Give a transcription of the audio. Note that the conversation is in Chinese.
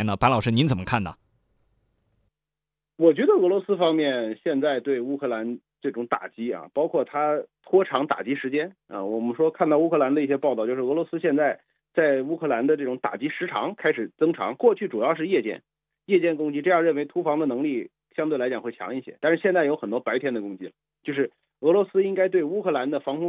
呢？白老师您怎么看呢？ 我觉得俄罗斯方面现在对乌克兰这种打击啊，包括它拖长打击时间啊，我们说看到乌克兰的一些报道，就是俄罗斯现在在乌克兰的这种打击时长开始增长，过去主要是夜间攻击，这样认为突防的能力相对来讲会强一些，但是现在有很多白天的攻击了，就是俄罗斯应该对乌克兰的防空